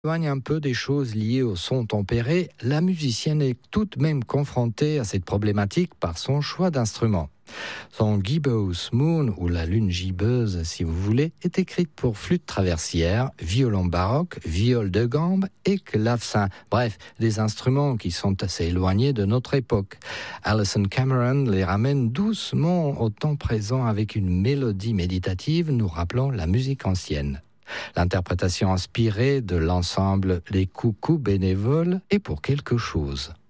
Éloigne un peu des choses liées au son tempéré, la musicienne est tout de même confrontée à cette problématique par son choix d'instrument. Son Gibbous Moon, ou la lune gibbeuse si vous voulez, est écrite pour flûte traversière, violon baroque, viol de gambe et clavecin. Bref, des instruments qui sont assez éloignés de notre époque. Alison Cameron les ramène doucement au temps présent avec une mélodie méditative nous rappelant la musique ancienne. L'interprétation inspirée de l'ensemble Les Coucous bénévoles est pour quelque chose.